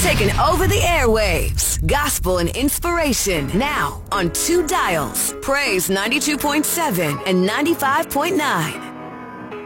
taking over the airwaves. Gospel and inspiration now on two dials. Praise 92.7 and 95.9.